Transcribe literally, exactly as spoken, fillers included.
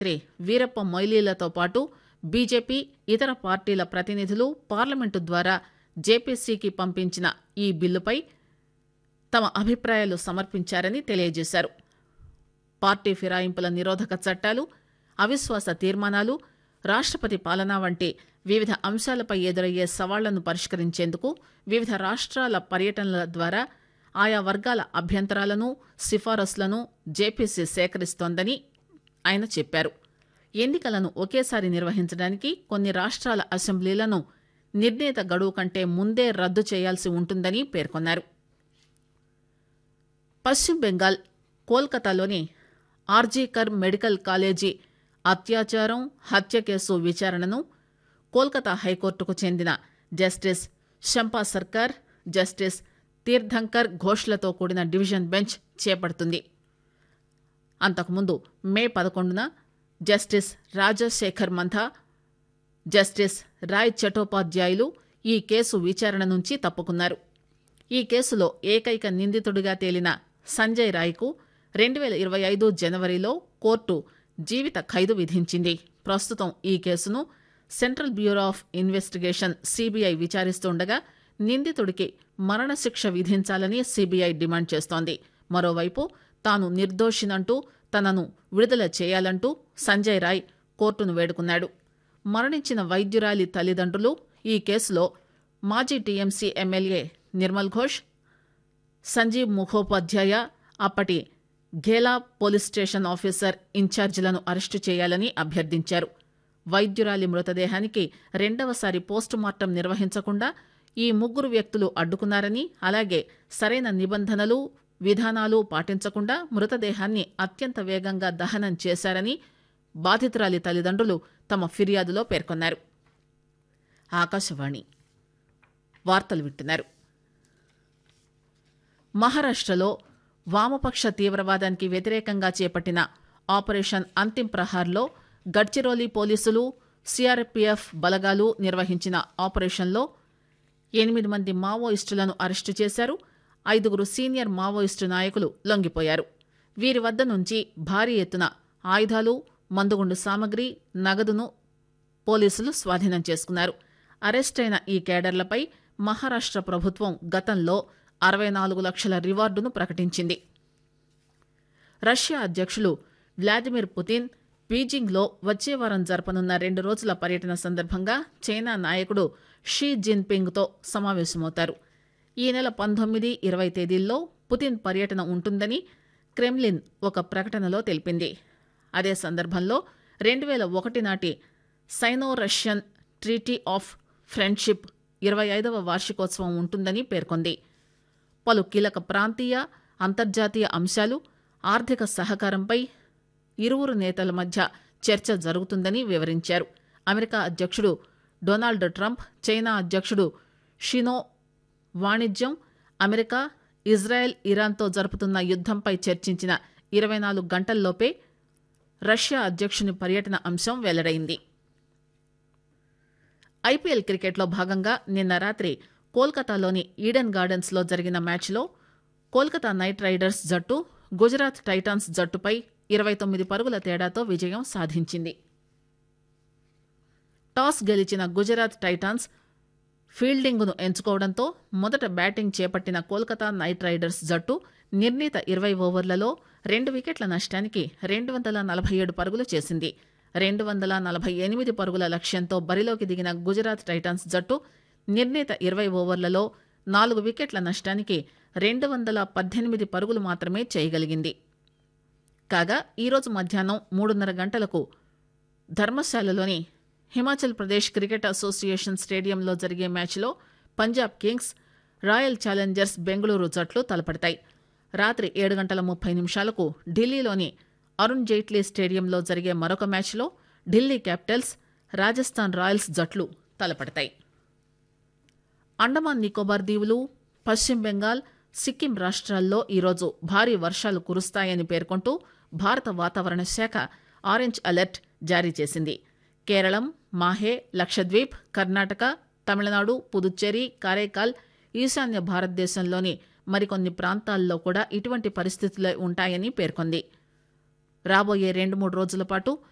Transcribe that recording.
మంత్రి వీరప్ప మొయిలీలతో పాటు బీజేపీ ఇతర పార్టీల ప్రతినిధులు పార్లమెంటు ద్వారా జేపీసీకి పంపించిన ఈ బిల్లుపై తమ అభిప్రాయాలు సమర్పించారని తెలియజేశారు. పార్టీ ఫిరాయింపుల నిరోధక చట్టాలు, అవిశ్వాస తీర్మానాలు, రాష్టపతి పాలన వంటి వివిధ అంశాలపై ఎదురయ్యే సవాళ్లను పరిష్కరించేందుకు వివిధ రాష్ట్రాల పర్యటనల ద్వారా ఆయా వర్గాల అభ్యంతరాలను, సిఫారసులను జేపీసీ సేకరిస్తోందని ఆయన చెప్పారు. ఎన్నికలను ఒకేసారి నిర్వహించడానికి కొన్ని రాష్ట్రాల అసెంబ్లీలను నిర్ణీత గడువు కంటే ముందే రద్దు చేయాల్సి ఉంటుందని పేర్కొన్నారు. పశ్చిమ బెంగాల్ కోల్కతాలోని ఆర్జీకర్ మెడికల్ కాలేజీ అత్యాచారం, హత్య కేసు విచారణను కోల్కతా హైకోర్టుకు చెందిన జస్టిస్ శంపా సర్కార్, జస్టిస్ తీర్థంకర్ ఘోష్లతో కూడిన డివిజన్ బెంచ్ చేపడుతుంది. అంతకుముందు మే పదకొండున జస్టిస్ రాజశేఖర్ మంథా, జస్టిస్ రాయ్ చటోపాధ్యాయులు ఈ కేసు విచారణ నుంచి తప్పుకున్నారు. ఈ కేసులో ఏకైక నిందితుడిగా తేలిన సంజయ్ రాయ్కు రెండు వేల ఇరవై ఐదు జనవరిలో కోర్టు జీవిత ఖైదు విధించింది. ప్రస్తుతం ఈ కేసును central bureau of investigation CBI విచారిస్తుండగా నిందితుడికి మరణశిక్ష విధించాలని సీబీఐ డిమాండ్ చేస్తోంది. మరోవైపు తాను నిర్దోషినంటూ తనను విడుదల చేయాలంటూ సంజయ్ రాయ్ కోర్టును వేడుకున్నాడు. మరణించిన వైద్యురాలి తల్లిదండ్రులు ఈ కేసులో మాజీ టీఎంసీ ఎమ్మెల్యే నిర్మల్ ఘోష్, సంజీవ్ ముఖోపాధ్యాయ, అప్పటి ఘేలా పోలీస్ స్టేషన్ ఆఫీసర్ ఇన్ఛార్జీలను అరెస్టు చేయాలని అభ్యర్థించారు. వైద్యురాలి మృతదేహానికి రెండవసారి పోస్టుమార్టం నిర్వహించకుండా ఈ ముగ్గురు వ్యక్తులు అడ్డుకున్నారని, అలాగే సరైన నిబంధనలు, విధానాలు పాటించకుండా మృతదేహాన్ని అత్యంత వేగంగా దహనం చేశారని బాధితురాలి తల్లిదండ్రులు తమ ఫిర్యాదులో పేర్కొన్నారు. ఆకాశవాణి వార్తలు వింటున్నారు. మహారాష్టలో వామపక్ష తీవ్రవాదానికి వ్యతిరేకంగా చేపట్టిన ఆపరేషన్ అంతిం ప్రహార్లో గడ్చిరోలి పోలీసులు, సీఆర్పీఎఫ్ బలగాలు నిర్వహించిన ఆపరేషన్లో ఎనిమిది మంది మావోయిస్టులను అరెస్టు చేశారు. ఐదుగురు సీనియర్ మావోయిస్టు నాయకులు లొంగిపోయారు. వీరి వద్ద నుంచి భారీ ఎత్తున ఆయుధాలు, మందుగుండు సామగ్రి, నగదును పోలీసులు స్వాధీనం చేసుకున్నారు. అరెస్టైన ఈ కేడర్లపై మహారాష్ట్ర ప్రభుత్వం గతంలో అరవై నాలుగు లక్షల రివార్డును ప్రకటించింది. రష్యా అధ్యక్షులు వ్లాదిమిర్ పుతిన్ బీజింగ్లో వచ్చే వారం జరపనున్న రెండు రోజుల పర్యటన సందర్భంగా చైనా నాయకుడు షీ జిన్పింగ్తో సమావేశమవుతారు. ఈ నెల పంతొమ్మిది, ఇరవై తేదీల్లో పుతిన్ పర్యటన ఉంటుందని క్రెమ్లిన్ ఒక ప్రకటనలో తెలిపింది. అదే సందర్భంలో రెండు వేల ఒకటి నాటి cyano Russian treaty of friendship ఇరవై ఐదవ వార్షికోత్సవం ఉంటుందని పేర్కొంది. పలు కీలక ప్రాంతీయ, అంతర్జాతీయ అంశాలు, ఆర్థిక సహకారంపై ఇరువురు నేతల మధ్య చర్చ జరుగుతుందని వివరించారు. అమెరికా అధ్యక్షుడు డొనాల్డ్ ట్రంప్, చైనా అధ్యక్షుడు షినో వాణిజ్యం, అమెరికా, ఇజ్రాయెల్, ఇరాన్తో జరుపుతున్న యుద్దంపై చర్చించిన ఇరవై నాలుగు గంటల్లోపే రష్యా అధ్యక్షుని పర్యటన అంశం వెల్లడైంది. ఐపీఎల్ క్రికెట్లో భాగంగా నిన్న రాత్రి కోల్కతాలోని ఈడెన్ గార్డెన్స్లో జరిగిన మ్యాచ్లో కోల్కతా నైట్ రైడర్స్ జట్టు గుజరాత్ టైటాన్స్ జట్టుపై ఇరవై తొమ్మిది పరుగుల తేడాతో విజయం సాధించింది. టాస్ గెలిచిన గుజరాత్ టైటాన్స్ ఫీల్డింగ్ను ఎంచుకోవడంతో మొదట బ్యాటింగ్ చేపట్టిన కోల్కతా నైట్ రైడర్స్ జట్టు నిర్ణీత ఇరవై ఓవర్లలో రెండు వికెట్ల నష్టానికి రెండు వందల నలభై ఏడు పరుగులు చేసింది. రెండు వందల నలభై ఎనిమిది పరుగుల లక్ష్యంతో బరిలోకి దిగిన గుజరాత్ టైటాన్స్ జట్టు నిర్ణీత ఇరవై ఓవర్లలో నాలుగు వికెట్ల నష్టానికి రెండు వందల పద్దెనిమిది పరుగులు మాత్రమే చేయగలిగింది. కాగా ఈరోజు మధ్యాహ్నం మూడున్నర గంటలకు ధర్మశాలలోని హిమాచల్ ప్రదేశ్ క్రికెట్ అసోసియేషన్ స్టేడియంలో జరిగే మ్యాచ్లో Punjab Kings, royal Challengers Bengaluru జట్లు తలపడతాయి. రాత్రి ఏడు గంటల ముప్పై నిమిషాలకు ఢిల్లీలోని అరుణ్ జైట్లీ స్టేడియంలో జరిగే మరొక మ్యాచ్లో ఢిల్లీ క్యాపిటల్స్, రాజస్థాన్ రాయల్స్ జట్లు తలపడతాయి. అండమాన్ నికోబార్ దీవులు, పశ్చిమ బెంగాల్, సిక్కిం రాష్ట్రాల్లో ఈరోజు భారీ వర్షాలు కురుస్తాయని పేర్కొంటూ భారత వాతావరణ శాఖ ఆరెంజ్ అలర్ట్ జారీ చేసింది. కేరళం, మాహే, లక్షద్వీప్, కర్ణాటక, తమిళనాడు, పుదుచ్చేరి, కారైకాల్, ఈశాన్య భారతదేశంలోని మరికొన్ని ప్రాంతాల్లో కూడా ఇటువంటి పరిస్థితులే ఉంటాయని పేర్కొంది. రాబోయే రెండు మూడు రోజుల పాటు